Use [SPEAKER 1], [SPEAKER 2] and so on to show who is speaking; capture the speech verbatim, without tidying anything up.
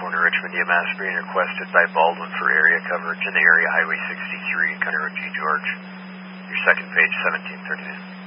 [SPEAKER 1] One to Richmond E M S being requested by Baldwin for area coverage in the area Highway sixty-three, County Road G. George. Your second page, seventeen thirty-nine.